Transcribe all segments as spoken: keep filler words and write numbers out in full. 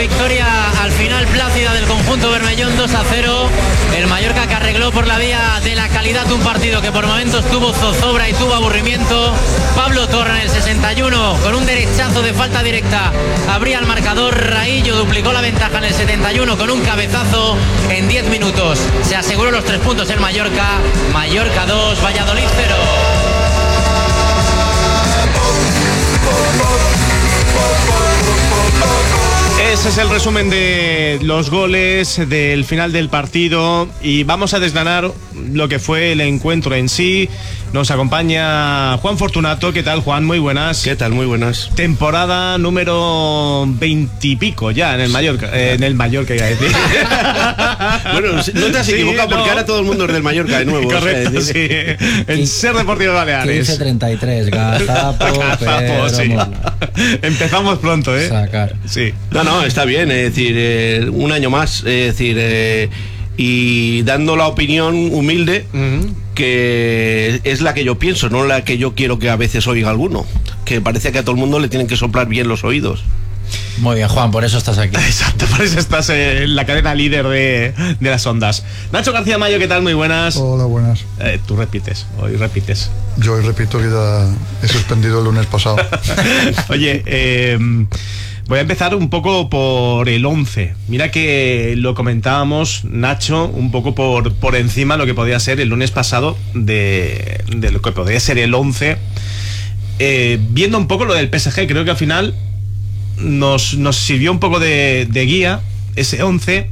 victoria al final plácida del conjunto bermellón, dos a cero. El Mallorca que arregló por la vía de la calidad un partido que por momentos tuvo zozobra y tuvo aburrimiento. Pablo Torre en el sesenta y uno con un derechazo de falta directa abría el marcador. Raillo duplicó la ventaja en el setenta y uno con un cabezazo. En diez minutos se aseguró los tres puntos el Mallorca. Mallorca dos, Valladolid cero. Ese es el resumen de los goles del final del partido y vamos a desgranar lo que fue el encuentro en sí. Nos acompaña Juan Fortunato. ¿Qué tal, Juan? Muy buenas. ¿Qué tal? Muy buenas. Temporada número veintipico ya en el Mallorca. Eh, en el Mallorca, iba a decir. Bueno, no te has Sí, equivocado no. porque ahora todo el mundo es del Mallorca de nuevo. Correcto, o sea, sí. En Ser Deportivo Baleares. quince treinta y tres, Gazapo, Gazapo, sí. Mola. Empezamos pronto, ¿eh? Sacar. Sí. No, no, está bien, es decir, eh, un año más, es decir, eh, y dando la opinión humilde, uh-huh, que es la que yo pienso, no la que yo quiero que a veces oiga alguno, que parece que a todo el mundo le tienen que soplar bien los oídos. Muy bien, Juan, por eso estás aquí. Exacto, por eso estás en la cadena líder de, de las ondas. Nacho García Mayo, ¿qué tal? Muy buenas. Hola, buenas. Eh, tú repites, hoy repites. Yo hoy repito que ya he suspendido el lunes pasado. Oye, eh, voy a empezar un poco por el once. Mira que lo comentábamos, Nacho, un poco por, por encima lo que podía ser el lunes pasado de, de lo que podía ser el once. Eh, viendo un poco lo del P S G, creo que al final nos, nos sirvió un poco de, de guía ese once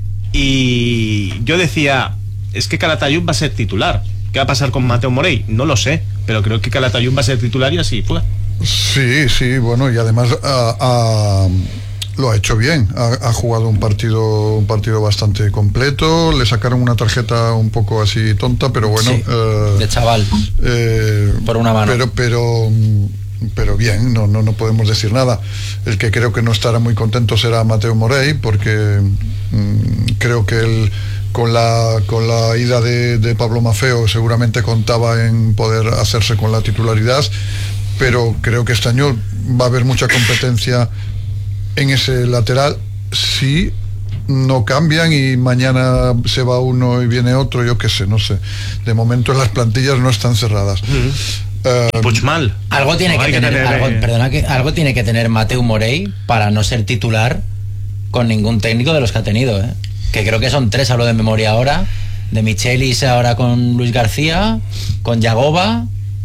y yo decía, es que Calatayud va a ser titular. ¿Qué va a pasar con Mateu Morey? No lo sé, pero creo que Calatayud va a ser titular y así fue. Sí, sí, bueno, y además a, a, lo ha hecho bien. Ha, ha jugado un partido un partido bastante completo. Le sacaron una tarjeta un poco así tonta, pero bueno. Sí, eh, de chaval. Eh, por una mano. Pero, pero, pero bien, no, no, no podemos decir nada. El que creo que no estará muy contento será Mateu Morey, porque mmm, creo que él, con la con la ida de, de Pablo Maffeo, seguramente contaba en poder hacerse con la titularidad, pero creo que este año va a haber mucha competencia en ese lateral si no cambian y mañana se va uno y viene otro, yo qué sé, no sé. De momento las plantillas no están cerradas. Uh, uh, Puigmal. Algo tiene no, que, tener, que tener algo, eh... perdona, que algo tiene que tener Mateu Morey para no ser titular con ningún técnico de los que ha tenido, ¿eh? Que creo que son tres, hablo de memoria ahora, de Michelis ahora con Luis García, con Yagoba,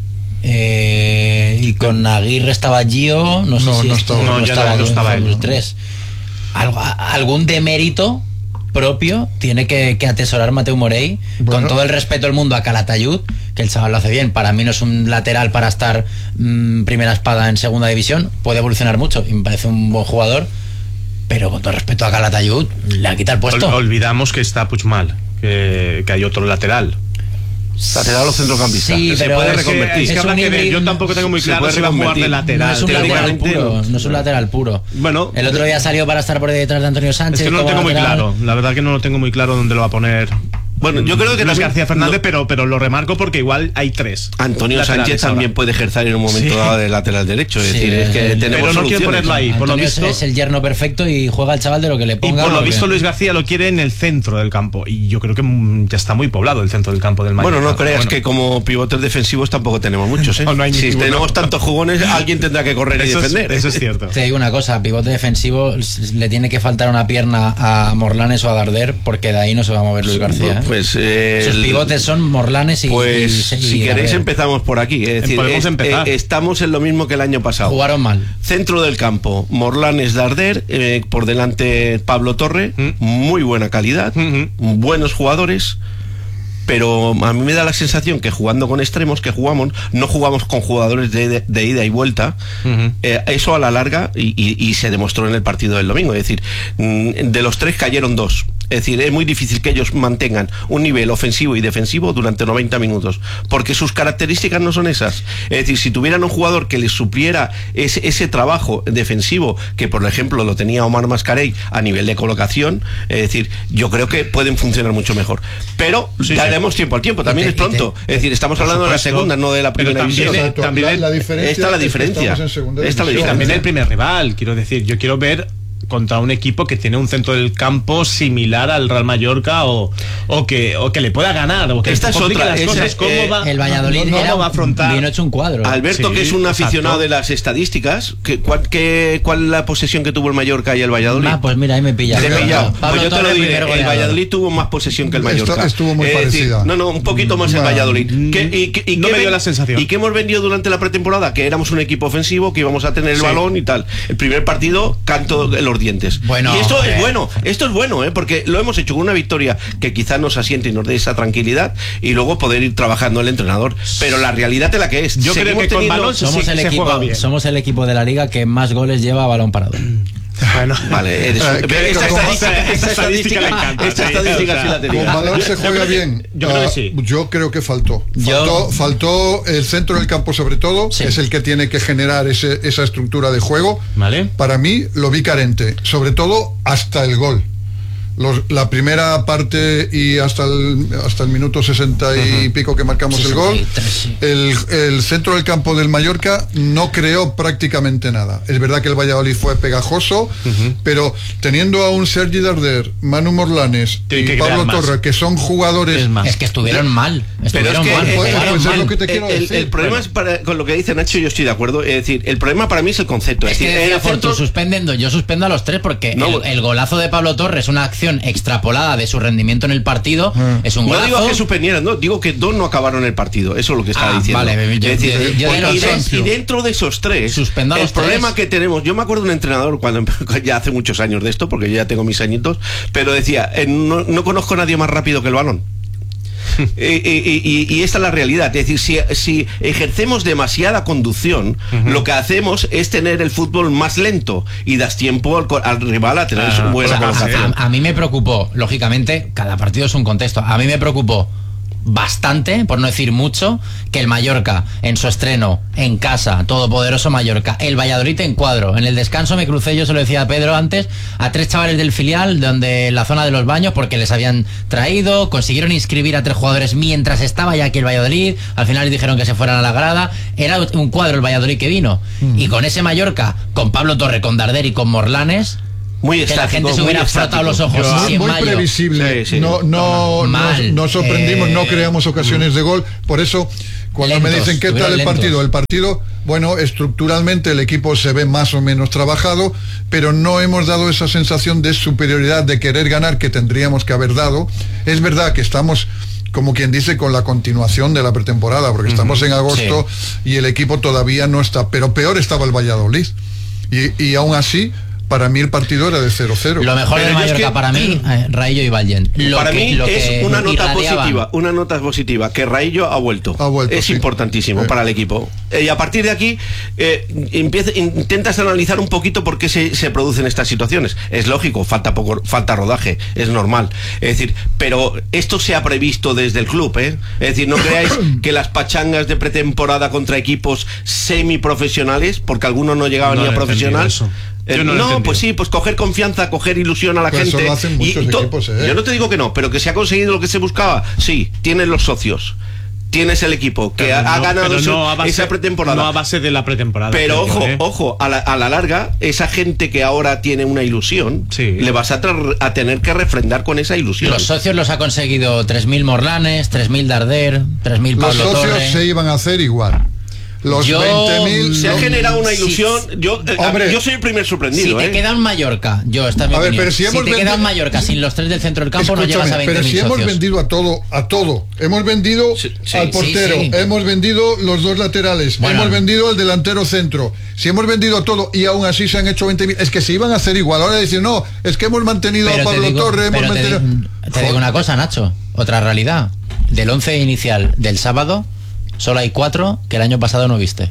eh, y con Aguirre estaba Gio, no sé no, si no es, estaba, no, no, estaba, no, no estaba los él, tres. Algo, algún demérito propio tiene que, que atesorar Mateu Morey, bueno, con todo el respeto del mundo a Calatayud, que el chaval lo hace bien. Para mí no es un lateral para estar mmm, primera espada en segunda división, puede evolucionar mucho y me parece un buen jugador, pero con todo respeto a Calatayud le ha quitado el puesto. Ol- olvidamos que está Puigmal, que, que hay otro lateral. Lateral o centrocampista. Sí, que pero se puede es reconvertir. Que, es que Es habrá un que ver. híbrido, Yo tampoco tengo muy claro si va a jugar de lateral. No es un lateral puro, no es un lateral puro. Bueno, el otro día salió para estar por detrás de Antonio Sánchez. Es que no lo tengo muy lateral. claro. La verdad que no lo tengo muy claro dónde lo va a poner. Bueno, yo creo que Luis también, García Fernández, no, pero, pero lo remarco porque igual hay tres. Antonio Sánchez también puede ejercer en un momento sí. dado de lateral derecho. Es Sí, decir, es que el, tenemos pero no quiero soluciones. ponerlo ahí. Por lo Antonio visto, es el yerno perfecto y juega al chaval de lo que le ponga. Y por lo porque... visto Luis García lo quiere en el centro del campo. Y yo creo que ya está muy poblado el centro del campo del Mallorca. Bueno, no creas bueno. que como pivotes defensivos tampoco tenemos muchos, ¿eh? No, no hay si ninguno. tenemos tantos jugones, alguien tendrá que correr eso y defender. Es, eso es cierto. Te digo una cosa, pivote defensivo le tiene que faltar una pierna a Morlanes o a Darder, porque de ahí no se va a mover Luis García. ¿eh? Pues eh, sus pivotes son Morlanes y Pues y, y si queréis Darder. empezamos por aquí. Es decir, Podemos es, empezar. eh, estamos en lo mismo que el año pasado. Jugaron mal. Centro del campo, Morlanes, Darder, eh, por delante Pablo Torre, ¿Mm? muy buena calidad, ¿Mm? buenos jugadores. Pero a mí me da la sensación que jugando con extremos, que jugamos, no jugamos con jugadores de, de, de ida y vuelta. Uh-huh. eh, eso a la larga, y, y, y se demostró en el partido del domingo. Es decir, de los tres cayeron dos. Es decir, es muy difícil que ellos mantengan un nivel ofensivo y defensivo durante noventa minutos, porque sus características no son esas. Es decir, si tuvieran un jugador que les supliera ese, ese trabajo defensivo, que por ejemplo lo tenía Omar Mascarell a nivel de colocación, es decir, yo creo que pueden funcionar mucho mejor. Pero sí, daremos sí. tiempo al tiempo, también te, es pronto. Te, es decir, estamos hablando de la segunda, no de la primera división. También, también la, la diferencia esta es la diferencia. Es esta la y también el primer rival, quiero decir, yo quiero ver contra un equipo que tiene un centro del campo similar al Real Mallorca o, o que o que le pueda ganar o que esta es otra las esa, cosas, ¿cómo eh, va, el Valladolid no, no, era, no va a afrontar vino hecho un cuadro. Alberto, Sí, que es un aficionado exacto. de las estadísticas, ¿qué, cuál, qué, ¿cuál es la posesión que tuvo el Mallorca y el Valladolid? Ah, pues mira, ahí me pilla. Te he pillado. Pablo Pues yo te lo Torres, diré, primer el goleador. Valladolid tuvo más posesión que el Esto- Mallorca. estuvo muy Es decir, parecida. no, no, un poquito más el Bueno, Valladolid. ¿Qué- y, qué- y no qué me dio ven- la sensación. ¿Y qué hemos vendido durante la pretemporada? Que éramos un equipo ofensivo, que íbamos a tener el Sí. balón y tal. El primer partido, canto de los dientes. Bueno, y esto eh. es bueno, esto es bueno, ¿eh? Porque lo hemos hecho con una victoria que quizás nos asiente y nos dé esa tranquilidad y luego poder ir trabajando el entrenador. Pero la realidad es la que es. Yo creo Seguimos que con teniendo- balón Somos, sí, el se equipo, juega bien. somos el equipo de la liga que más goles lleva a balón parado. Bueno, Vale, eres- Eh, que- esta que como- estadística, esta esta estadística le estadística, encanta, esta sí, estadística o sea, sí la tenía. Con balón se Yo juega creo que- bien. yo creo que Ah, sí. yo creo que faltó. Yo- Faltó, faltó el centro del campo sobre todo, Sí. es el que tiene que generar ese- esa estructura de juego. Vale. Para mí lo vi carente, sobre todo hasta el gol. Los- la primera parte y hasta el, hasta el minuto sesenta y pico que marcamos el gol, sesenta y tres, sí. el, el centro del campo del Mallorca no creó prácticamente nada. Es verdad que el Valladolid fue pegajoso, pero teniendo a un Sergi Darder, Manu Morlanes Tiene y que crear Pablo más. Torre, que son jugadores... Es más. Es que estuvieron mal. Pero es Estuvieron que mal. eh, pues, jugaron pues es mal. lo que te quiero el, el- decir. el problema es para, con lo que dice Nacho, yo estoy de acuerdo. Es decir, el problema para mí es el concepto. Es, Es que decir, decía el Fortu, centro- suspenden dos. Yo suspendo a los tres porque No, el, el golazo de Pablo Torres, una acción extrapolada de su rendimiento en el partido, es un no golazo. digo que suspendieran, no, digo que dos no acabaron el partido. Eso es lo que estaba Ah, diciendo. vale, yo- Es decir, yo- yo de y, los y de- dos- y dentro de esos tres, Suspendo a el los problema tres. que tenemos, yo me acuerdo de un entrenador cuando empe- ya hace muchos años de esto, porque yo ya tengo mis añitos, pero decía, eh, no, no conozco a nadie más rápido que el balón. y, y- y- y esta es la realidad. Es decir, si, si ejercemos demasiada conducción, lo que hacemos es tener el fútbol más lento y das tiempo al, co- al rival a tener Ah, su buena O sea, colocación. a, a mí me preocupó, lógicamente, cada partido es un contexto. A mí me preocupó bastante, por no decir mucho, que el Mallorca, en su estreno, en casa, todopoderoso Mallorca, el Valladolid en cuadro. En el descanso me crucé, yo se lo decía a Pedro antes, a tres chavales del filial, donde en la zona de los baños, porque les habían traído, consiguieron inscribir a tres jugadores mientras estaba ya aquí el Valladolid, al final les dijeron que se fueran a la grada. Era un cuadro el Valladolid que vino. Y con ese Mallorca, con Pablo Torre, con Darder y con Morlanes, Muy que la estático, gente se muy hubiera estático. frotado los ojos. Muy, si en muy mayo- previsible. Sí, sí. No, no, Mal. nos, nos sorprendimos, Eh, no creamos ocasiones de gol. Por eso, cuando me lentos, dicen qué tal el estuvieron partido, lentos. el partido, bueno, estructuralmente el equipo se ve más o menos trabajado, pero no hemos dado esa sensación de superioridad, de querer ganar que tendríamos que haber dado. Es verdad que estamos, como quien dice, con la continuación de la pretemporada, porque estamos en agosto y el equipo todavía no está, pero peor estaba el Valladolid. Y, y aún así, para mí el partido era de cero cero. Lo mejor Pero de yo es Mallorca que- para mí, eh, Raillo y Vallen. Lo Para que- mí lo es que una nota irradiaban. positiva, una nota positiva, que Raillo ha vuelto. Ha vuelto, es sí. importantísimo Sí. para el equipo. Eh, y a partir de aquí, eh, empieza- intentas analizar un poquito por qué se, se producen estas situaciones. Es lógico, falta poco, falta rodaje, es normal. Es decir, pero esto se ha previsto desde el club, ¿eh? Es decir, no creáis que las pachangas de pretemporada contra equipos semiprofesionales, porque algunos no llegaban No ni a lo he entendido profesional. eso. Eh, Yo no lo he no, entendido. pues sí, pues coger confianza, coger ilusión a la Pero eso gente. lo hacen muchos to- equipos, ¿eh? Yo no te digo que no, pero que se ha conseguido lo que se buscaba. Sí, tienes los socios, tienes el equipo que Pero ha, ha no- ganado pero eso- no a base- esa pretemporada. No a base de la pretemporada. Pero creo ojo, yo, ¿eh? ojo, a la, a la larga, esa gente que ahora tiene una ilusión, Sí. le vas a, tra- a tener que refrendar con esa ilusión. Los socios los ha conseguido tres mil Morlanes, tres mil Darder, tres mil Los Pablo socios Torre. se iban a hacer igual. Los Yo, veinte mil... Se ha no- generado una sí. ilusión. Yo, eh, Hombre, yo soy el primer Si sorprendido. te ¿eh? queda un Mallorca, yo, esta es mi A ver, opinión. pero si si hemos te vendi- queda un Mallorca sin los tres del centro del campo, no llegas a Escúchame, veinte pero mil si hemos socios. vendido a todo, a todo. Hemos vendido Sí, sí. al portero, Sí, sí. hemos vendido los dos laterales, Bueno. hemos vendido al delantero centro. Si hemos vendido todo y aún así se han hecho veinte mil, es que se iban a hacer igual. Ahora dicen, no, es que hemos mantenido Pero a te Pablo digo- Torre, hemos pero te, mantenido... di- te digo una cosa, Nacho, otra realidad. Del once inicial del sábado, solo hay cuatro que el año pasado no viste.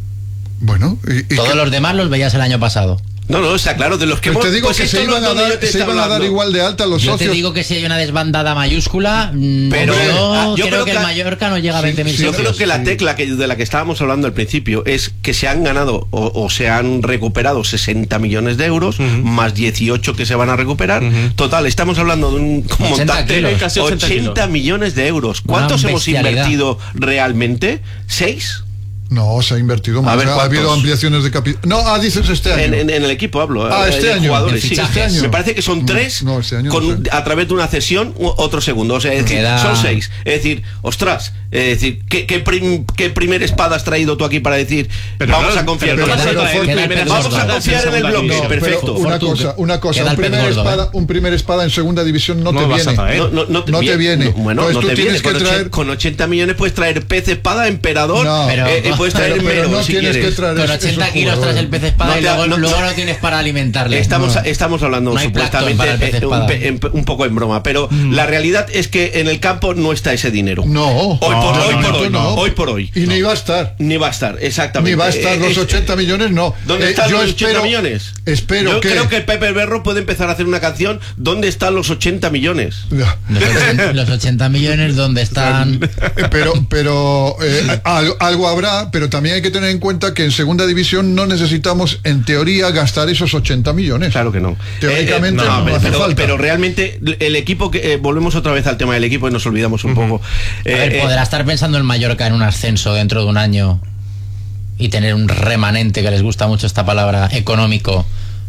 Bueno, y, y Todos que- los demás los veías el año pasado. No, no, está claro, de los que pues hemos- te digo pues que esto se no iban, es a donde yo dar, te se estaba iban a dar hablando. igual de alta los Yo socios. te digo que si hay una desbandada mayúscula, mm, Pero, pero yo, ah, yo creo, creo que que- el Mallorca no llega a Sí, veinte mil sí, Yo socios. creo que la sí. tecla que, de la que estábamos hablando al principio es que se han ganado o, o se han recuperado sesenta millones de euros, más dieciocho que se van a recuperar. Total, estamos hablando de un ochenta montante kilos. Casi ochenta ochenta kilos. millones de euros. Una ¿Cuántos hemos bestialidad. invertido realmente? ¿Seis? No, se ha invertido más. A ver, ha ¿cuántos? habido ampliaciones de capital. No, ah, dices este año. En, en- en el equipo hablo. Ah, eh, este de año. Jugadores, En sí. fichajes. Este año. Me parece que son tres No, este año con, no sé. a través de una cesión u- otro segundo. O sea, es decir, Queda- son seis. Es decir, ostras, es decir, ¿qué, qué, prim- qué primer espada has traído tú aquí para decir Pero vamos no, a confiar pero en no el vas a pero traer Fortu- primeras queda el Vamos a espadas en confiar en el segunda bloque, división. Pero perfecto. una Fortu, cosa, una cosa, queda un el pez primer, gordo, espada, ¿eh? un primer espada en segunda división no, No te vas a viene. traer. No, no, no te, No te viene. viene. No, bueno, Entonces no tú te viene. tienes que Con, traer- ochen- con ochenta millones puedes traer pez espada, emperador, No. Pero- eh, eh, puedes traer pero- pero mero, no si tienes quieres. que traer Con esos ochenta kilos jugadores. tras el pez espada No y te- luego no- luego no tienes para alimentarle. Estamos, No. estamos hablando No hay supuestamente plancton para el pez eh, un, espada. pe- en- un poco en broma, pero la realidad es que en el campo no está ese dinero. No. Hoy por, No, hoy, no, por no, hoy, no. hoy por hoy. Y ni va a estar. Ni va a estar, exactamente. Ni va a estar Eh, los es- ochenta millones, no. ¿Dónde Eh, están yo los ochenta espero- millones? Espero Yo que. creo que el Pepe Berro puede empezar a hacer una canción. ¿Dónde están los ochenta millones? Ya. Los ochenta, los ochenta millones donde están. Eh, Pero, pero eh, algo, algo habrá, pero también hay que tener en cuenta que en segunda división no necesitamos, en teoría, gastar esos ochenta millones. Claro que no. Teóricamente Eh, eh, no pero, hace falta. pero realmente el equipo que eh, volvemos otra vez al tema del equipo y nos olvidamos un poco. A ver, Eh, eh, podrá estar pensando en Mallorca en un ascenso dentro de un año y tener un remanente, que les gusta mucho esta palabra, económico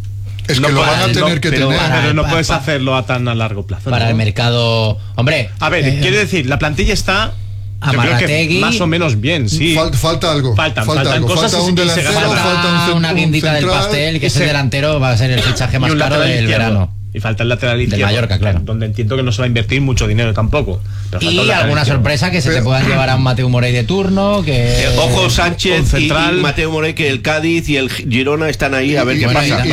Es que No lo para- van a no, tener que pero, tener. para- pero no pa- puedes pa- hacerlo a tan a largo plazo. para ¿no? el mercado. Hombre, A ver, eh, quiero decir, la plantilla está yo creo que Amarategui- más o menos bien, sí. Fal- falta algo. Faltan- falta faltan algo. cosas falta y- un y se delantero, gasta- falta falta un, cen- una un guindita del central. pastel, que y ese se- delantero va a ser el fichaje más Y un caro lateral del izquierdo. verano. Y falta el lateral Del izquierdo. Mallorca, claro. Donde entiendo que no se va a invertir mucho dinero tampoco. pero falta un Y lateral alguna izquierdo. sorpresa que se te Pero- puedan llevar a un Mateu Morey de turno, que... eh, Ojo un Sánchez y, central. y Mateo Morey, que el Cádiz y el Girona están ahí a ver Y- qué bueno, pasa. y, y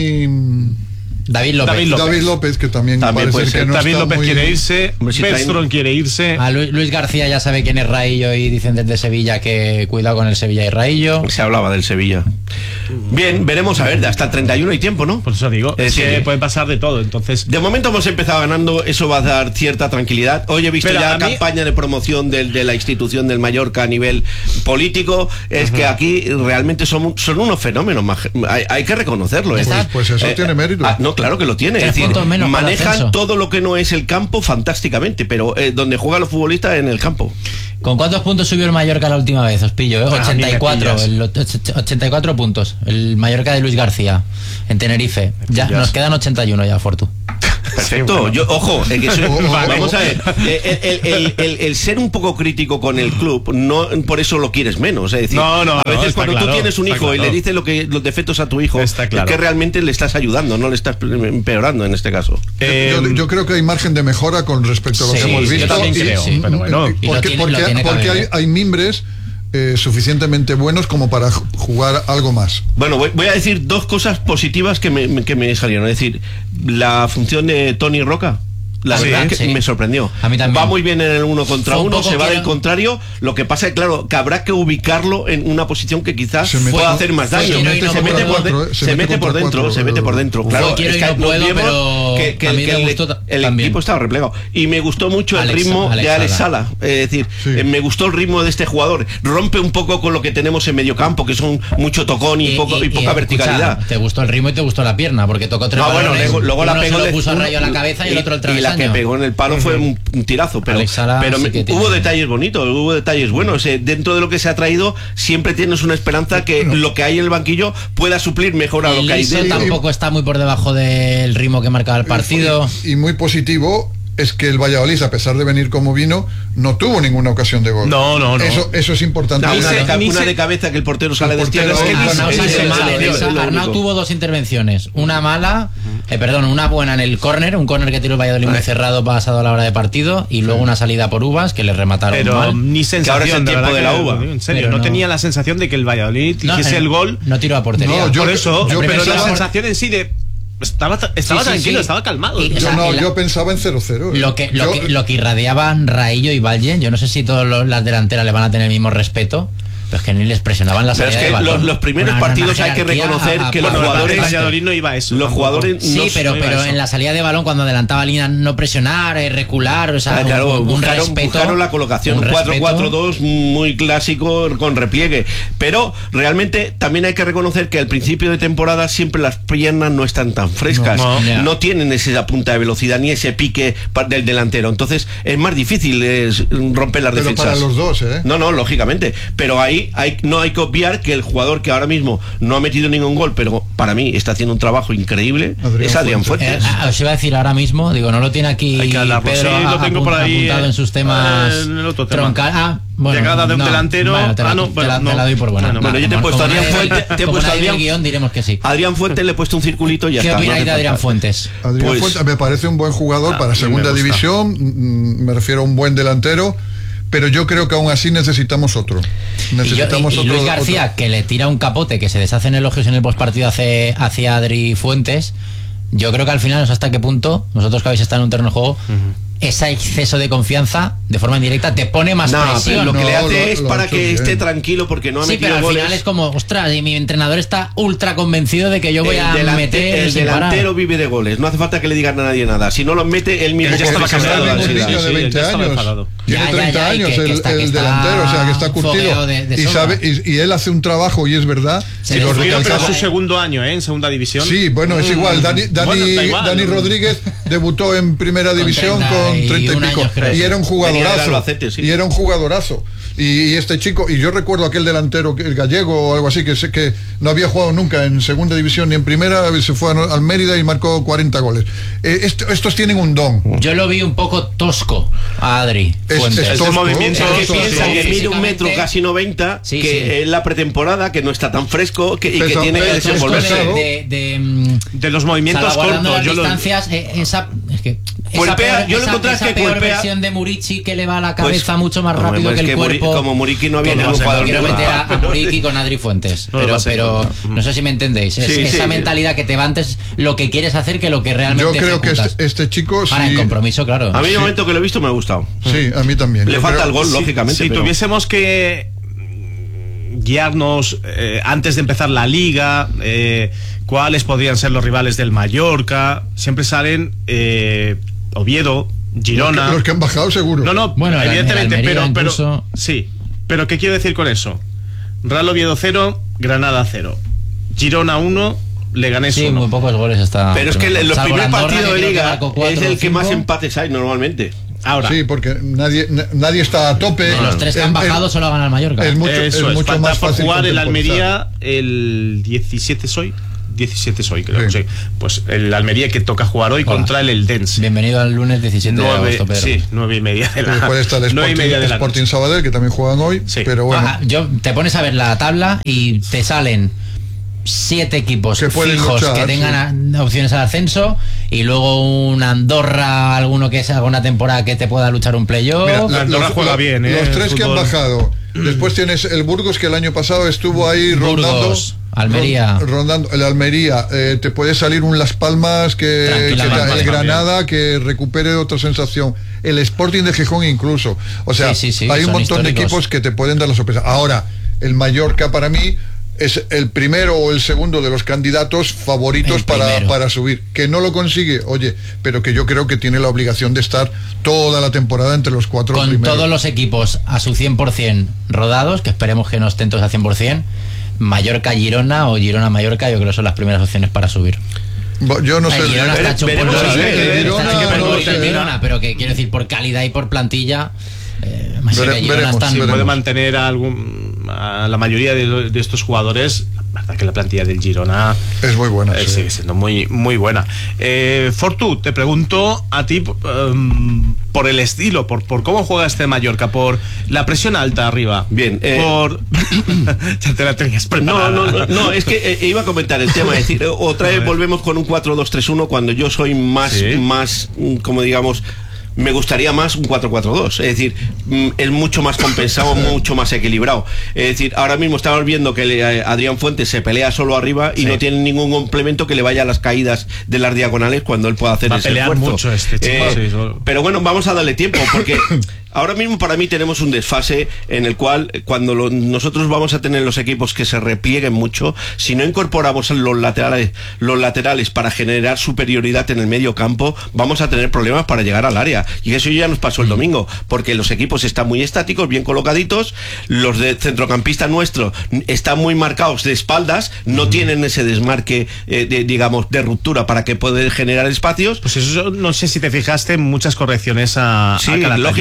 Dani. David López. David López. David López, que también, También puede parece ser. que no David está López muy- quiere irse, Hombre, si traen- Bestron quiere irse. A Lu- Luis García ya sabe quién es Raillo y dicen desde Sevilla que cuidado con el Sevilla y Raillo. Se hablaba del Sevilla. Bien, veremos a ver, hasta el treinta y uno hay tiempo, ¿no? Por eso digo, Es es que decir, puede pasar de todo. Entonces, de momento hemos empezado ganando, eso va a dar cierta tranquilidad. Hoy he visto Pero ya a mí- campaña de promoción del- de la institución del Mallorca a nivel político. Es que aquí realmente son, son unos fenómenos, maj- hay, hay que reconocerlo. es Pues- decir, pues eso tiene mérito. ah, no, claro que lo tiene. Tres Es decir, puntos menos para el manejan ascenso. todo lo que no es el campo fantásticamente, pero eh, donde juegan los futbolistas en el campo. ¿Con cuántos puntos subió el Mallorca la última vez? Os pillo, ¿eh? Ah, ochenta y cuatro, ni me pillas. el och- ochenta y cuatro puntos. El Mallorca de Luis García en Tenerife. Ya, pillas. nos quedan ochenta y uno ya, Fortu. Perfecto. bueno. Yo, ojo, eh, que soy- Vale. vamos a ver. eh, El, el- el- el ser un poco crítico con el club, no por eso lo quieres menos. Es decir, No, no, a veces no, está cuando claro, tú tienes un está hijo y claro. le dices lo que, los defectos a tu hijo, Está claro. es que realmente le estás ayudando, no le estás empeorando en este caso. eh, Yo, yo creo que hay margen de mejora con respecto a lo Sí, que hemos yo visto. también y- creo, y- pero bueno. y- Y lo porque tiene- lo porque- tiene que porque haber, hay, ¿eh? hay mimbres eh, suficientemente buenos como para ju- jugar algo más. Bueno, voy, voy a decir dos cosas positivas que me, que me salieron. Es decir, la función de Tony Roca. La Sí, verdad que sí. me sorprendió. A mí también. Va muy bien en el uno contra Fue un uno, poco se va que- del contrario. Lo que pasa es, claro, que habrá que ubicarlo en una posición que quizás Se mete- pueda hacer más fue daño. quiero y no se, puedo. mete por, de- Cuatro, eh, se mete por contra dentro, cuatro, se mete por dentro. Fue Claro, quiero es y que no nos puedo, vemos pero que, que a el, mí que me el- gustó ta- el también. equipo estaba replegado. Y me gustó mucho el Alex- ritmo Alex de Alex Sala. Sala. Es decir, Sí. eh, me gustó el ritmo de este jugador. Rompe un poco con lo que tenemos en medio campo, que son mucho tocón y, poco, y, poca escucha, verticalidad. te gustó el ritmo y te gustó la pierna, porque tocó tres No, bueno, balones, luego, luego la uno pegó se lo de- puso a uno- Rayo a la cabeza y el otro el y la que travesaño. pegó en el palo fue un, un tirazo, pero, Alex Sala pero sí me- que tiene- hubo detalles bonitos, hubo detalles buenos. eh, dentro de lo que se ha traído, siempre tienes una esperanza que lo que hay en el banquillo pueda suplir mejor a lo Y que hay Liso dentro. tampoco está muy por debajo del ritmo que marcaba el partido. Y muy positivo es que el Valladolid, a pesar de venir como vino, no tuvo ninguna ocasión de gol. No, no, no. Eso, eso es importante. No, Ni una, se- de, ca- ni una se- de cabeza que el portero sale El de izquierda. portero- es que Arnau es- sale es- es- mal, es- esa- es lo Arnau único. tuvo dos intervenciones, una mala, eh, perdón, una buena en el córner, un córner que tiró el Valladolid muy cerrado pasado a la hora de partido, y luego una salida por uvas que le remataron pero mal. ni Que ahora es el sensación tiempo verdad de la que- uva. En serio, Pero no, no- tenía la sensación de que el Valladolid No, hiciese eh, el gol. no tiró a portería. No, yo- por eso, yo pero la pensaba- sensación en sí de estaba estaba Sí, sí, tranquilo, sí. estaba calmado. Y- Yo, o sea, no, el- yo pensaba en cero cero. Lo que, lo, Yo- que, lo que irradiaban Raillo y Valle, yo no sé si todas los- las delanteras le van a tener el mismo respeto, pero es que ni les presionaban la Pero salida es que de balón. los, los primeros Una- una partidos hay que jerarquía reconocer a- a- que los bueno, jugadores. el Valladolid no iba a eso. Los tampoco. jugadores Sí, no pero, no iba pero eso. en la salida de balón, cuando adelantaba línea, no presionar, eh, recular, o sea, Ah, claro, un, un buscaron, respeto. buscaron la colocación, un un cuatro respeto. cuatro dos muy clásico con repliegue. Pero realmente también hay que reconocer que al principio de temporada siempre las piernas no están tan frescas. No, No, no. no tienen esa punta de velocidad ni ese pique pa- del delantero. Entonces es más difícil es, romper las Pero defensas. para los dos, ¿eh? No, no, lógicamente. Pero ahí y hay, no hay que obviar que el jugador que ahora mismo no ha metido ningún gol, pero para mí está haciendo un trabajo increíble, Adrián es Adrián Fuentes. Fuentes. Eh, os iba a decir ahora mismo, digo, no lo tiene aquí Pedro, sí, lo tengo apunt, por ahí apuntado eh, en sus temas troncales. Ah, bueno, llegada de un no, delantero. Bueno, te la, ah, no, te bueno, la, no. te la doy por buena. Bueno, bueno, yo te he puesto Adrián Fuentes, te he puesto Adrián, guión, diremos que sí. Adrián Fuentes, le he puesto un circulito y ya ¿Qué está. ¿Qué opináis no de Adrián Fuentes? Adrián Pues, Fuentes me parece un buen jugador ah, para segunda división, me refiero a un buen delantero, pero yo creo que aún así necesitamos otro. Necesitamos y, yo, y, y otro, Luis García, otro. que le tira un capote, que se deshacen elogios en el postpartido hacia, hacia Adri Fuentes. Yo creo que al final, no sé hasta qué punto, nosotros que habéis estado en un terreno de juego, uh-huh. ese exceso de confianza, de forma indirecta, te pone más no, presión. Lo que no, le hace lo, es lo para que bien. esté tranquilo porque no ha sí, metido pero al goles. final es como, ostras, y mi entrenador está ultra convencido de que yo voy el a delante, meter el sin delantero parar. vive de goles, no hace falta que le digan a nadie nada. Si no los mete, él mismo ya estaba cansado cansado, un sí, niño sí, de sí, veinte ya estaba años. enfadado. Tiene Ya, ya, treinta ya, años que- que el, está- que el está delantero, o sea, que está fogueo curtido. de- de y, sobra. sabe, y, y él hace un trabajo, y es verdad. Se y le lo fue, Pero es recalcamos. su segundo año, ¿eh? En segunda división. Sí, bueno, es igual. Dani, Dani, Bueno, da igual. Dani Rodríguez debutó en primera división con treinta y treinta y un pico. años, creo. Y era un Venía del jugadorazo. Albacete, sí. Y era un jugadorazo. Y, y este chico, y yo recuerdo aquel delantero, el gallego o algo así, que sé que no había jugado nunca en segunda división ni en primera, se fue al Mérida y marcó cuarenta goles. Eh, esto, estos tienen un don. Yo lo vi un poco tosco a Adri Es- Fuentes. es Ese tosco, movimiento- Es que tosco, piensa sí. que mide un metro, Físicamente- casi noventa, Sí, que sí. es la pretemporada, que no está tan fresco que, y que Pesa- tiene que pesa- Esto desenvolverse. pesado. de, de, de, mm, De los movimientos salvaguardando cortos. las Yo lo, distancias, eh, esa, es que esa Golpea, peor, yo lo esa, encontré esa que peor golpea. versión de Murici que le va a la Pues, cabeza mucho más hombre, rápido pues que es el que Muri- cuerpo. como Muriqui no había Que ningún no, jugador quiero que meter a, va. a Muriqui con Adri Fuentes, No lo pero, va a ser, pero no. no sé si me entendéis. Es, Sí, esa sí. mentalidad que te va antes lo que quieres hacer que lo que realmente Yo creo que ejecutas. este, este chico Ahora, sí, en compromiso, claro. A mí, en Sí. el momento que lo he visto, me ha gustado. sí, a mí también. Le Yo falta creo- el gol, si, lógicamente. si pero- tuviésemos que guiarnos eh, antes de empezar la liga, eh, cuáles podrían ser los rivales del Mallorca, siempre salen eh, Oviedo, Girona. Los que, los que han bajado seguro. No, no, Bueno, el- evidentemente, el Almería pero, pero incluso- sí. Pero ¿qué quiero decir con eso? Real Oviedo cero, Granada cero, Girona uno, Leganés Sí, uno. muy pocos goles está. Pero es que el- los Salvo primeros Andorra, partidos que de creo que liga marcó cuatro es el o que más cinco. empates hay normalmente. Ahora, Sí, porque nadie, na- nadie está a tope. De los tres que El- han el- bajado solo ganan el Mallorca. es mucho, eso es es, mucho falta más por fácil jugar el contemporizar. Almería el diecisiete soy. diecisiete soy, creo. Sí. Sí. Pues el Almería que toca jugar hoy Hola. contra el Eldense. Bienvenido al lunes diecisiete de Nueve, agosto, Pedro. sí, nueve y media de la Después está el nueve y Sporting, media de la Sporting noche. Sabadell, que también juegan hoy. Sí. Pero bueno, Ah, yo, te pones a ver la tabla y te salen siete equipos Que pueden fijos luchar, que tengan a- opciones al ascenso y luego un Andorra, alguno que sea alguna temporada que te pueda luchar un playoff. mira, la Andorra juega bien, ¿eh? Los el tres que han fútbol. bajado. Después tienes el Burgos, que el año pasado estuvo ahí rondando. Burgos, Almería. ron- Rondando. El Almería. Eh, te puede salir un Las Palmas, que, que Tranquilamente. ta- el Granada, que recupere otra sensación. El Sporting de Gijón incluso. O sea, Sí, sí, sí, hay un son montón de históricos. equipos que te pueden dar la sorpresa. Ahora, el Mallorca para mí es el primero o el segundo de los candidatos favoritos El para, primero. para subir. Que no lo consigue, oye, pero que yo creo que tiene la obligación de estar toda la temporada entre los cuatro Con primeros. todos los equipos a su cien por ciento rodados, que esperemos que no estén todos a cien por ciento, Mallorca-Girona o Girona-Mallorca, yo creo que son las primeras opciones para subir. Bo- Yo no sé. El Girona está hecho un veremos pueblo a ver, solo, eh, está Girona, hecho un pueblo no solo sé. el Girona, pero que quiero decir por calidad y por plantilla, eh, más Vere- que Girona veremos, están- sí, Puede veremos. mantener a, algún, a la mayoría de, de estos jugadores. La verdad que la plantilla del Girona Es muy buena. eh, sí. sigue siendo muy, muy buena. Eh, Fortu, te pregunto a ti um, por el estilo, por, por cómo juega este Mallorca, por la presión alta arriba. Bien, eh, por. Ya te la tenías No, preparada. no, no, no, es que eh, iba a comentar el tema, es decir, eh, otra vez volvemos con un cuatro dos tres uno cuando yo soy más, Sí. más, mm, como digamos, me gustaría más un cuatro cuatro dos, es decir, mm, es mucho más compensado, mucho más equilibrado. Es decir, ahora mismo estamos viendo que eh, Adrián Fuentes se pelea solo arriba y Sí. no tiene ningún complemento que le vaya a las caídas de las diagonales cuando él pueda hacer Va a ese pelear esfuerzo. mucho este chico, sí, solo- Pero bueno, vamos a darle tiempo porque ahora mismo para mí tenemos un desfase en el cual eh, cuando lo- nosotros vamos a tener los equipos que se replieguen mucho, si no incorporamos los laterales, los laterales para generar superioridad en el medio campo, vamos a tener problemas para llegar al área. Y eso ya nos pasó el domingo, porque los equipos están muy estáticos, bien colocaditos, los de centrocampista nuestro están muy marcados de espaldas, no tienen ese desmarque, eh, de, digamos, de ruptura para que poder generar espacios. Pues eso, no sé si te fijaste, muchas correcciones a, Sí, a Calatayud, lógicamente, ¿eh?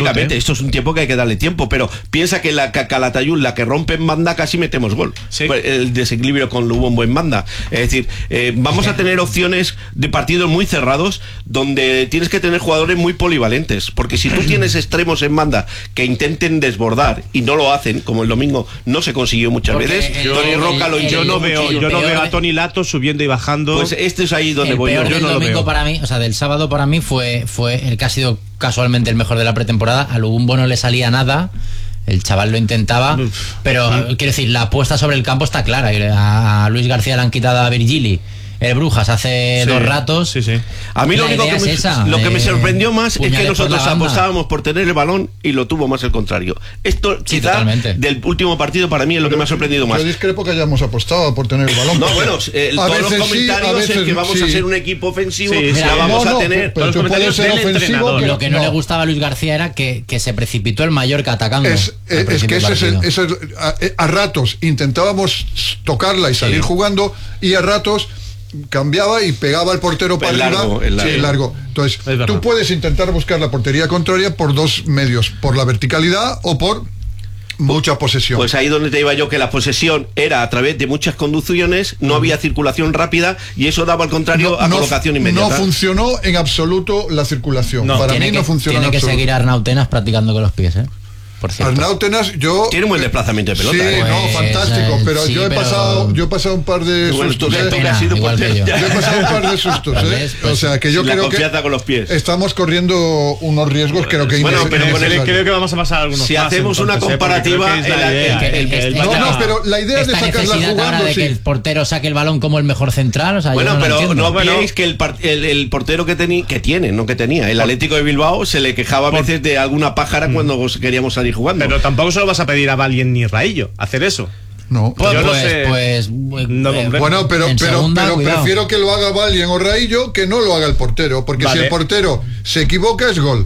esto es un tiempo que hay que darle tiempo, pero piensa que la Calatayud, la que rompe en banda, casi metemos gol. Sí. Pues el desequilibrio con Lubombo en banda. Es decir, eh, vamos a tener opciones de partidos muy cerrados donde tienes que tener jugadores muy polivalentes, porque si tú tienes extremos en banda que intenten desbordar y no lo hacen, como el domingo no se consiguió muchas Porque veces, el- Tony Roca lo el- Yo no veo, el yo no peor veo a de- Tony Lato subiendo y bajando. pues este es ahí donde el voy yo. peor Yo del no lo domingo veo. para mí, o sea, del sábado para mí fue, fue el que ha sido casualmente el mejor de la pretemporada. A Lubumbo no le salía nada. El chaval lo intentaba, Uf. pero quiero decir, la apuesta sobre el campo está clara. A, a Luis García le han quitado a Virgili, el Brujas, hace Sí, dos ratos. Sí, sí. A mí lo La único idea que, es me, esa, lo que me de sorprendió más es que puñales por nosotros la banda. apostábamos por tener el balón y lo tuvo más el contrario. Esto Sí, quizá totalmente. del último partido para mí es lo que me ha sorprendido más. Yo discrepo que hayamos apostado por tener el balón. No, porque bueno, eh, a todos los veces sí, a comentarios es veces que vamos sí. a ser un equipo ofensivo, Sí, la mira, vamos no, a no, tener. pero los tú puedes comentarios ser del ofensivo. entrenador. que- Lo que no, le gustaba a Luis García era que, que se precipitó el Mallorca atacando. Es, al es principio que del ese es el- partido. ese es- a, a ratos intentábamos tocarla y salir Sí. jugando, y a ratos cambiaba y pegaba al portero para El largo, arriba. el largo. Sí, el largo. Entonces, Es verdad. tú puedes intentar buscar la portería contraria por dos medios: por la verticalidad o por mucha posesión. Pues ahí donde te iba yo, que la posesión era a través de muchas conducciones, no había circulación rápida y eso daba al contrario a colocación inmediata. no funcionó en absoluto la circulación. No, Para tiene mí que, no funcionó tiene en que absoluto. seguir a Arnautenas practicando con los pies, ¿eh? Por cierto. Arnautenas, yo Tiene un buen desplazamiento de pelota. sí, ¿eh? no, Pues, fantástico, eh, pero sí, yo he pero- pasado, yo he pasado un par de Bueno, sustos. tú que- ¿eh? tú que Pena, has sido igual que portero. yo. Yo he pasado un par de sustos, Tal ¿eh? vez, pues, o sea que yo la creo confianza que con los pies. estamos corriendo unos riesgos, creo que Bueno, innece- pero con el- innecesarios. Creo que vamos a pasar algunos Si más, hacemos una entonces, ¿eh? Porque comparativa, creo que es la el- idea, el- ¿eh? el- El- el- No, el- no, pero la idea de esta sacarla necesidad ahora jugando, de sí. que el portero saque el balón como el mejor central, o sea, yo Bueno, no lo pero entiendo. no Bueno. olvidéis que el, par- el, el portero que, teni- que tiene, no que tenía, el Atlético de Bilbao se le quejaba a veces de alguna pájara cuando queríamos salir jugando. Pero tampoco se lo vas a pedir a Valien ni Raillo hacer eso. No. Pues, yo no pues, sé. pues, No, eh, hombre. Bueno, pero, en pero, segunda, pero cuidado. prefiero que lo haga Valien o Raillo que no lo haga el portero, porque Vale. si el portero se equivoca es gol.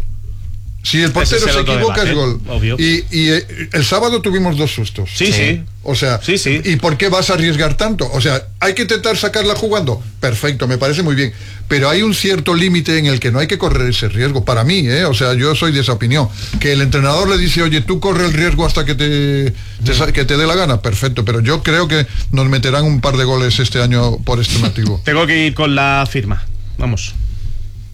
Si el portero es el se otro equivoca debate, es gol. obvio. Y, y eh, el sábado tuvimos dos sustos. Sí, sí. O sea, Sí, sí. ¿y por qué vas a arriesgar tanto? O sea, hay que intentar sacarla jugando. Perfecto, me parece muy bien. Pero hay un cierto límite en el que no hay que correr ese riesgo. Para mí, ¿eh? O sea, yo soy de esa opinión. Que el entrenador le dice, oye, tú corre el riesgo hasta que te, te sa- que te dé la gana. Perfecto, pero yo creo que nos meterán un par de goles este año por este motivo. Tengo que ir con la firma. Vamos.